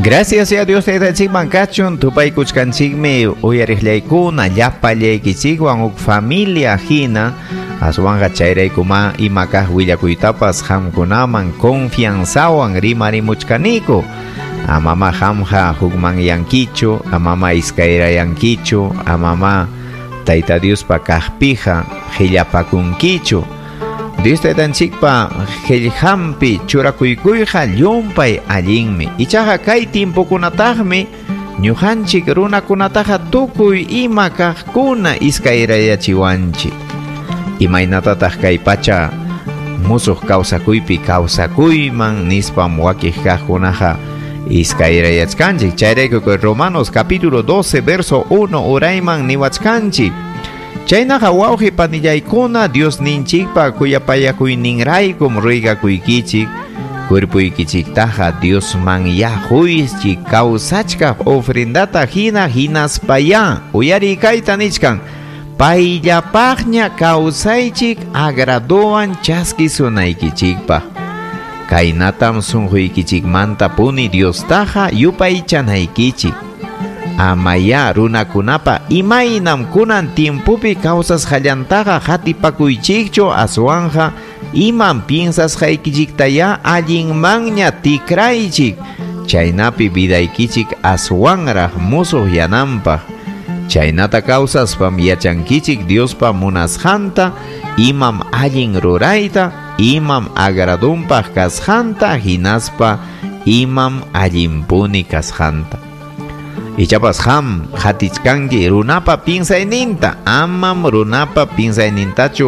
Gracias a Dios taytachikman kachun tupay kuchkanchikmi uyariqllaykuna llapallaykichikwan uk familia hina aswanga chayraykuma ima kaq willakuytapas hamkunaman confianzawan rimarimuchkaniku amama hamja hukmanyankichu amama iskayrayankichu amama Tayta Diospa kaqpija qillapakunkichu Dios taytanchikpa qillqanpi churakuykuyqa llumpay allinmi ichaqa kay timpukunataqmi ñuqanchik runakunataqa tukuy ima kaqkuna iskayrayachiwanchik imaynatataq kay pacha musuq kawsakuypi kawsakuyman nispam wakiq kaqkunaqa iskayrayachkanchik chayrayku Romanos capítulo 12 verso 1 urayman niwachkanchik chaynaqa wawqi panillaykuna Dios ninchikpa kuyapayakuyninraykum ruygakuykichik cuerpuykichiktaqa Diosman yahuychik kawsachkaq ofrendata hinaspaya uyariykayta nichkan payllapaqña kawsaychik agradowan chaskisunaykichikpaq kaynatam sunquykichikmanta puni Diostaqa yupaychanaykichik amaya runakunapa imaynam kunan tiempupi kawsasqallantaqa hatipakuychikchu aswanja iman piensasqaykichiktaya allinmanña tikraychik chaynapi vidaykichik aswanraq musuq yananpaq chaynata kawsaspam yachankichik Diospa munasqanta imam allin rurayta imam agradunpaq kasqanta hinaspa imam allinpuni kasqanta ichapas ham hatichkanki runapa piensayninta amam runapa piensaynintachu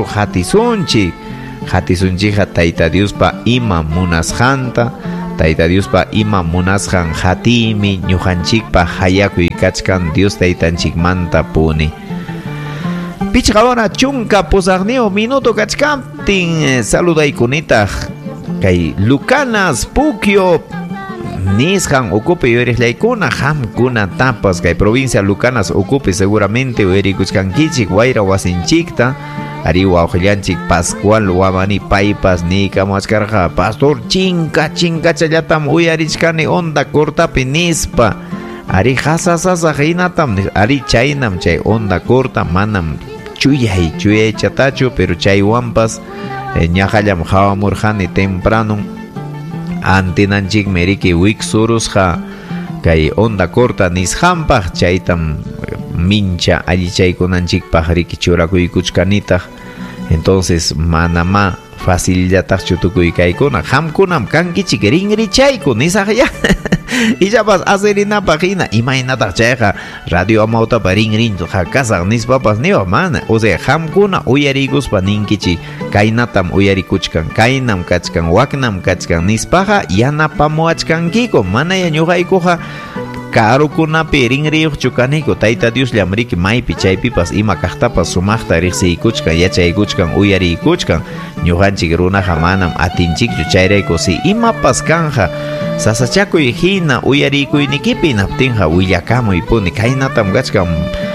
hatisunchikqa Tayta Diospa imam munasqanta Tayta Diospa imam munasqan hatimi ñuqanchikpa hayakuy kachkan Dios taytanchikmanta puni pichqa hora chunka pusaqniyo minuto kachkantin saludaykunitaq kay Lucanas Puquio nisqan ukupi yuriqllaykuna hamkuna tapas kay provincia Lucanas ukupi seguramente uyarikuchkankichik wayra wasinchikta ari wawqillanchik Pascual wamani paypas nikamuachkarqa pastor chinkachallatam uyarichkani onda cortapi nispa ari hasasasa hinatam ari chaynam chay onda corta manam chuyaychatachu pero chaywanpas ñaqallam hawamurqani temprano antinanchik meriki wiksurusqa kay onda corta nisqanpaq chaytam mincha allichaykunanchikpaq riki churakuykuchkanitaq entonces manama facillataqchu tukuy kaykuna hamkunam kankichik rinrichayku nisaqya ichapas acerinapaq hina imaynataq chayqa radio amautapa rinrinqa kasaq nispapas niwaq mana o sea hamkuna uyarikuspa ninkichik kaynatam uyarikuchkan kaynam kachkan waknam kachkan nispaqa yanapamuachkankiku manaya ñuqaykuqa karukunapi rinriyuqchu kaniku Tayta Dios llamriki maypi chaypipas ima kaqtapas sumaqta riqsiykuchkan yachaykuchkan uyariykuchkan ñuqanchik runaqa manam atinchikchu chayrayku si imapas kanja sasachakuy hina uyarikuynikipi naptinqa willakamuy puni kaynatam kachkan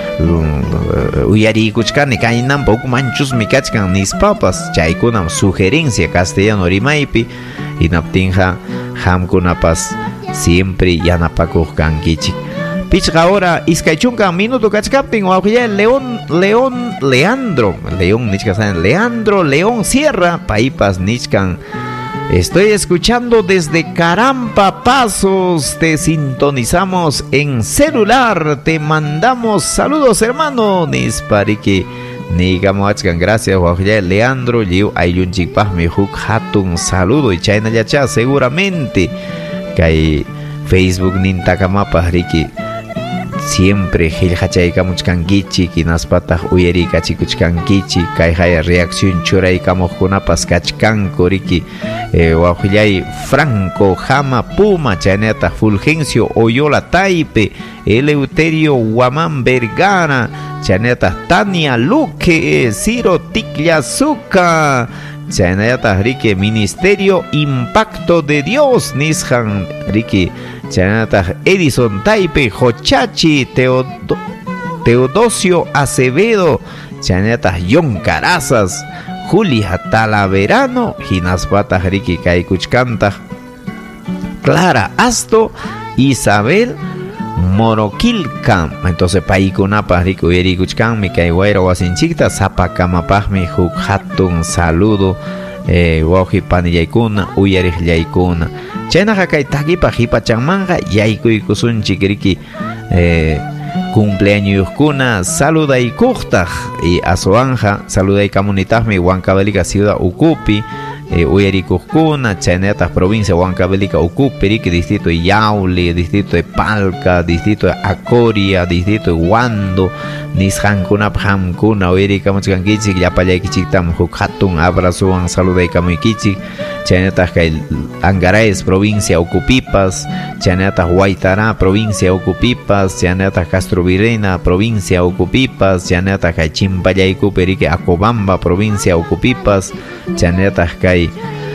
uyariykuchkani kaynanpa uk manchusmi kachkan nispapas chaykunam sugerencia castellano rimaypi hinaptinqa hamkunapas siempre yanapakuq kankichik pichqa hora iskay chunka minuto kachkaptin wawqilla Leandro León Sierra paypas nichkan estoy escuchando desde Carampa Pasos te sintonizamos en celular te mandamos saludos hermano nispariki nigamuachkan gracias wawqilla Leandro lliw ayllunchikpaqmi huk hatun saludo y chaynallacha seguramente kay Facebook nintakamapaq riki siempre qillqachaykamuchkankichik hinaspataq uyarikachikuchkankichik kay haya reacción churaykamuqkunapas kachkanku riki wawqillay Franco Jama Puma chaynataq Fulgencio Oyola Taipe Eleuterio Guamán Vergara chaynataq Tania Luque Ciro Ticllazuca chaynataq riki Ministerio Impacto de Dios nisqan riki chaynataq Edison Taipe Jochachi Teodosio Acevedo chaynataq John Carazas Julia Talaverano hinaspataq riki kaykuchkantaq Clara Asto Isabel Moroquilca. Entonces paikunapa rico yerikuchkanmi kay wayra wasinchikta sapakamapaqmi huk hatun saludo wawqi panillaykuna uyariqllaykuna chaynaqa kay takipa hipachanmanqa yaykuykusunchik riki cumpleaños saludaykuqtaq y aswanja saludaykamunitaqmi Huancavelica ciudad Ucupi uyarikuqkuna chaynataq provincia Huancavelica Ucupi riki distrito de Yauli, distrito de Palca, distrito de Acoria, distrito de Huando nisqankunap hamkuna uyarikamuchkankichik llapallaykichiktam huk hatun abrazowan saludaykamuykichik chaynataq kay Angaraes provincia Ucupipas chaynataq Huaytará provincia Ucupipas chaynataq Castrovirreyna provincia Ucupipas chaynataq kay Chimpallaykupi riki Acobamba provincia Ucupipas chaynataq kay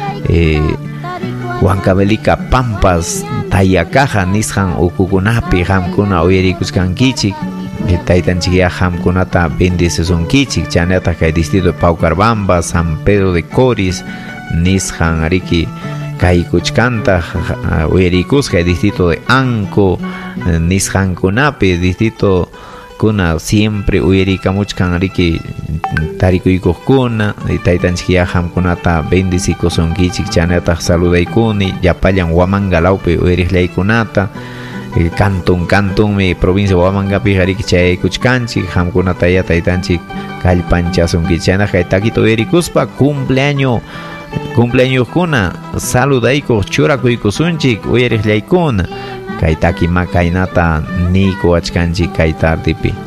Huancavelica Pampas Tayacaja nisqan ukukunapi hamkuna uyarikuchkankichik taytanchik hamkunata bendecisunkichik chaynataq kay distrito de Paucarbamba San Pedro de Coris nisqan riki kaykuchkanta uyarikusqa distrito de Anco nisqankunapi distrito kuna siempre uyarikamuchkan riki tarikuykuqkuna taytanchik hamkunata bendecikusunkichik chaynataq saludaykuni llapallan Huamangalawpi uyariqlaykunata cantunmi provincia Huamangapi riki chayaykuchkanchik hamkunata taytanchik kallpanchasunkichik chaynaq kay takita uyarikuspa cumpleaños kuna saludaykuq churakuykusunchik uyariqllaykuna kay takima kaynata niku achkanchik kay tardipi.